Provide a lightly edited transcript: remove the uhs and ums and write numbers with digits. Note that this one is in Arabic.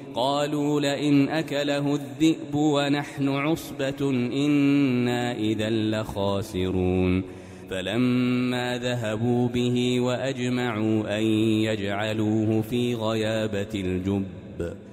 قالوا لئن أكله الذئب ونحن عصبة إنا إذا لخاسرون فلما ذهبوا به وأجمعوا أن يجعلوه في غيابة الجب